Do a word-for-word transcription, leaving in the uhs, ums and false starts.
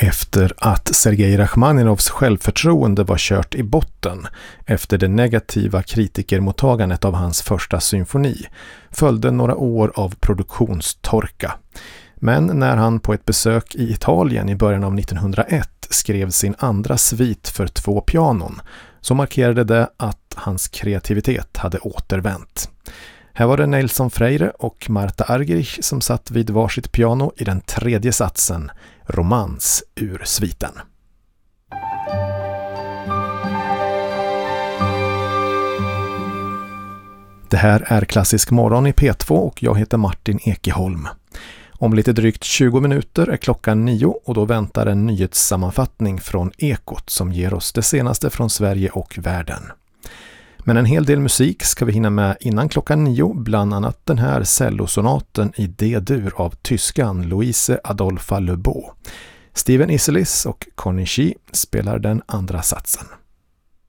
Efter att Sergej Rachmaninovs självförtroende var kört i botten efter det negativa kritikermottagandet av hans första symfoni följde några år av produktionstorka. Men när han på ett besök i Italien i början av nittonhundraett skrev sin andra svit för två pianon så markerade det att hans kreativitet hade återvänt. Här var det Nelson Freire och Marta Argerich som satt vid varsitt piano i den tredje satsen, Romans ur sviten. Det här är Klassisk morgon i P två och jag heter Martin Ekeholm. Om lite drygt tjugo minuter är klockan nio och då väntar en nyhetssammanfattning från Ekot som ger oss det senaste från Sverige och världen. Men en hel del musik ska vi hinna med innan klockan nio, bland annat den här cellosonaten i D-dur av tyskan Louise Adolpha Lebeau. Steven Isserlis och Connie Shee spelar den andra satsen.